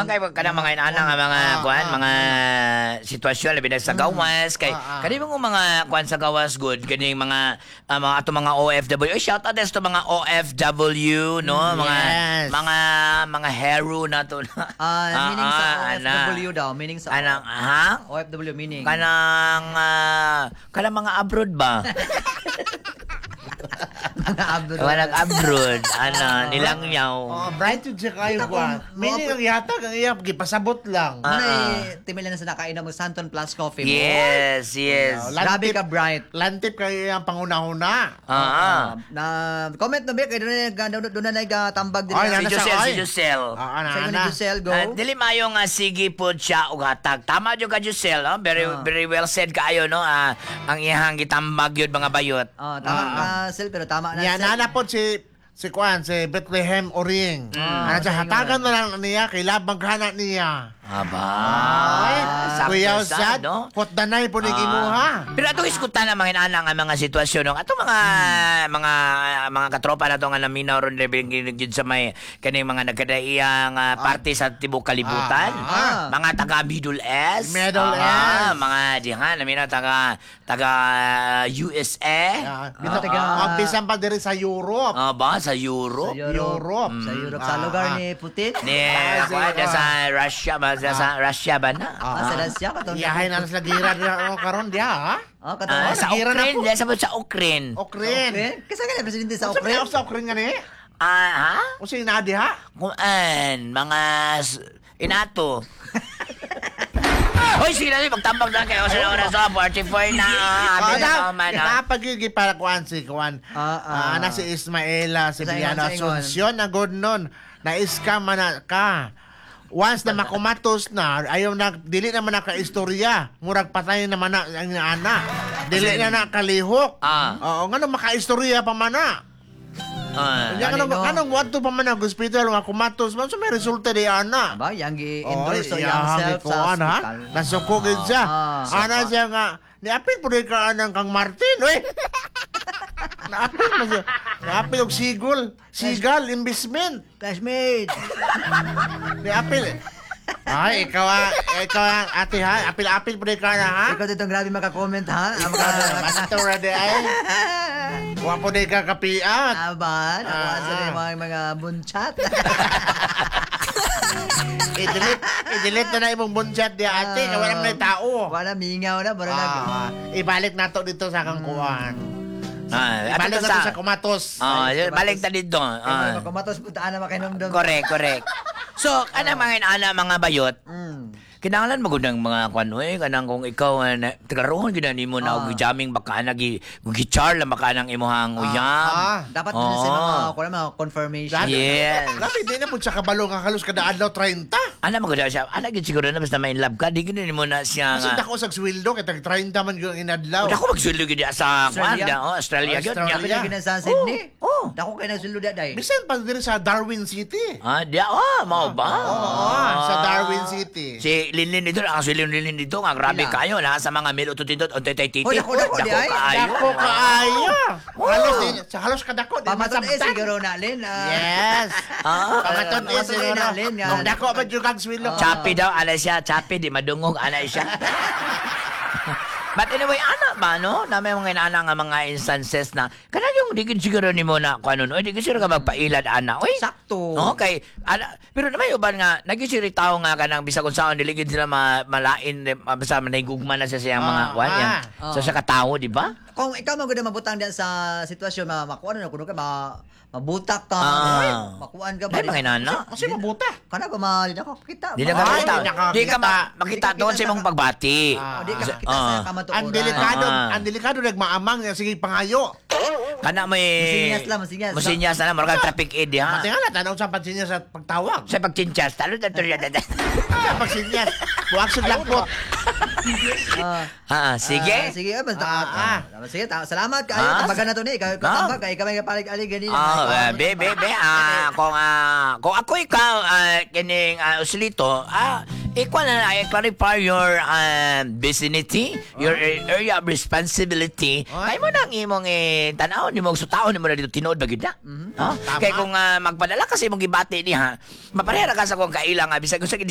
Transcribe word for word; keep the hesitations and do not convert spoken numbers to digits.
Ang kay kanang mga inana nga mga Ah, kuan, ah, mga sitwasyon labi na sa gawas kay Ah, ah. kani mga mga kuan sa gawas good kani mga ah, mga ato mga O F W. Oy, shout out des to mga O F W no, mga yes. mga mga hero na to na. Ah, meaning sa ah, O F W daw, meaning sa Anang ha? O F W meaning. Kanang ah, kanang mga abroad ba? Mga abroad. Kanang abroad ana nilang yaw. Oh, bright yun siya kayo Kita ba? kung- Meaning ang yatag, ang iya, gipasabot lang. Muna Ah, eh, timilan na sa nakainom mo Santon Plus Coffee. Yes, yes. Wala. Grabe Lantip. ka, Bright. Lantip kayo yung panguna-una. Ah, ah. Na comment na ba kay doon na doon na nagtambag din. Ay, Si nana sa Josel, oy. si Josel. Ah, ana, Sa inyo ni ana. Giselle, go. Ah, dili mayo nga sige po siya og hatag. Tama jud ka Josel, oh? Very Ah. very well said kaayo no. Ah, ang iyang gitambag yun mga bayot. Oh, tama Ah, ka, Sel, pero tama na. Yan, Sel. nana po si si Kwan, si Bethlehem Oring. Ah, Ano siya, sa hatagan ingon. na lang niya, kay labang kana niya. Aba. Ay, sakto Kuya sad, Usad, no? kotdanay po ni Ah. Gimuha. Pero atong iskutan na mga inana nga mga sitwasyon no. Ato mga mga mga katropa na to nga naminaw ron rebel gid sa may kani mga nagkadaiyang uh, party sa tibok kalibutan. Ah. Mga taga Middle East. Middle Ah, East. mga dihan naminaw taga taga U S A. Ah, Ah, bito, taga- ang bisan pa diri sa Europe. Ah, ba sa Sa Europe? Europe. Europe. Sa Europe. Mm. Sa lugar Ah, ni Putin. Ni Ah, kuha sige, sa ah. Russia ba sa, sa Russia ba na? Ah, sa Russia ka to. Iyahay na sa gira na oh, karon dia, ha? Ah, ka to. Ah, sa nagira na Ukraine, po. diyan sa sa Ukraine. Okrin. Okay. Kasi ka presidente sa Sa Okrin, Ukraine. sa Okrin nga ni. Ah, ha? O si Nadi, ha? Kuan, mga s- inato. Hoy, sige na rin, magtambag na kayo sa oras sa forty-four na. Ah, Abi na na, ako man, ha? napagigi para kuan si kuan. Ah, ah. Ah, na si Ismaela, si Sa ingon, Biano sa ingon. Asuncion, na good nun. Na-scam man na ka. Once na makumatos na, ayaw na, dili naman na ka-istorya. Murag patay naman na ang ana. Dili na na kalihok. Ah. Oo, nga nung maka-istorya pa man na. Ah. Kanya kanong Kanino? kanong wadto pa man ang hospital mga kumatos man so may resulta di ana. Ba, yang Oy, gi-endorse so iya, yang self ko, sa ana, hospital. nasukugid siya. Ah, Ana siya nga, niapil po rin ka anang kang Martin, uy. Naapil mo siya. Naapil og sigol. Sigal, investment. Classmate. Niapil. Ay, ikaw ah, ikaw ang ate ha, apil-apil po rin ka na ha. Ikaw dito grabe maka-comment ha. Ang Ah, mga Basta rade ay. Wa po rin ka kapiat. Aban, ako Ah, asa ah. rin mga mga bunchat. I-delete, i-delete na na imong bunchat di ate, kaya wala mo na yung tao. Wala mingaw na, bara nag. Ah, ibalik na to dito sa kang kuwan. Ah, Ibalik ato na to sa- sa kumatos. Ah, Ay, balik ta dito. Ah. Ah. Kumatos puntaan na makinomdom. Correct, correct. So, kanang mga inana mga bayot, Mm. kinahanglan magundang mga kwan eh kanang kung ikaw uh, na tagaroon gid nimo na og Ah. jamming baka nagi gichar lang baka nang imong uyab. Ah, Dapat Oo. din sa mga kuha mga confirmation. Grabe. Yes. Grabe, di na po siya kabalo nga halos kada adlaw thirty. Ana magud siya. Ana gid siguro na basta may in love ka, di gid nimo na siya Kasi nga. dako sa sweldo kay tag thirty man yung inadlaw. Dako magsulod gid sa kwan Australia? da, oh, Australia gyud Australia. Sabi niya. na gina sa Sydney. Oh. Dako kay nagsulod day. Bisan pa diri sa Darwin City. Ah, dia oh, mao ba? Oo, sa Darwin City. Si Linlin dito, ang si Linlin dito nga grabe Sila. kayo na sa mga mil ututindot on tay titi. Oh, dako, dako, di ay. Dako kaayo. Oh. Halos din, sa halos kadako di Pamaton eh masabtan. siguro na lin. ah. Yes. Ah, Pamaton eh Pamaton eh siguro. nalin nga. Kung dako ba jud kang sweldo. Chappy daw, ana siya, chappy, di madungog, ana siya. But anyway, ana ba, no? Na may mga inaana nga mga instances na, kana yung digid siguro ni mo na, kung ano, no? Di siguro ka magpailad, ana. Uy, Sakto. Okay. Ana, pero naman uban nga, nagisiri tao nga kanang bisa kung saan diligid sila ma, malain, eh, basta manahigugma na sa siyang mga, Ah, kwan, ah. yan. Ah. So sa katao, di ba? Kung ikaw magud mabutang diyan sa sitwasyon ma makuha na kuno ka ma mabutak ka. Ah. Makuan ka Ay, ba? mga inana. Kasi mabuta. Kana ba ma di na ka kita. Di na Ay, ka makita. di nakakita. Di ka ma- makita Di ka doon kita sa imong sa- pagbati. Ah. Di ka kita Ah. sa kamatuoran. Ang delikado, Ah. ang delikado nagmaamang sige pangayo. Kana may... Musinyas lang, musinyas. Musinyas na lang, marag traffic aid, ha? Pati nga na, tanaw sa pansinya sa pagtawag. Sa pagchinchas, talo na tuloy na. Sa pagsinyas. Buwag sa lakbot. Ah. Ah, sige. Ah, sige, ah, basta. Ah, ah. Sige, ta- salamat kaayo. Ah. Tambagan na to ni. Ikaw ikaw Ah. tambag kay kamay kapalig ali ganina. Ah, be, be, be, ah, kung, ah, kung ako ikaw, ah, kining, ah, uslito, ah, ikaw na, I clarify your, ah, vicinity, your area of responsibility. Ay. Ay mo nang imong, eh, tanaw, ni mong sutaon, ni mo na dito tinood ba gid na? Mhm. Ah, Tama. kaya kung, ah, magpadala kasi mong gibati niya, maparehara ka sa kung kailang, ah, bisag kung sa